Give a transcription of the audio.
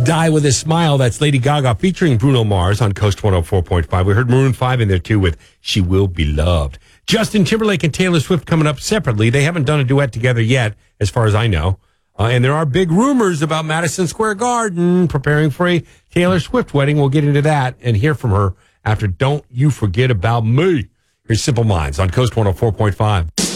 Die With a Smile. That's Lady Gaga featuring Bruno Mars on Coast 104.5. We heard Maroon 5 in there too with She Will Be Loved. Justin Timberlake and Taylor Swift coming up separately. They haven't done a duet together yet, as far as I know. And there are big rumors about Madison Square Garden preparing for a Taylor Swift wedding. We'll get into that and hear from her after Don't You Forget About Me. Here's Simple Minds on Coast 104.5.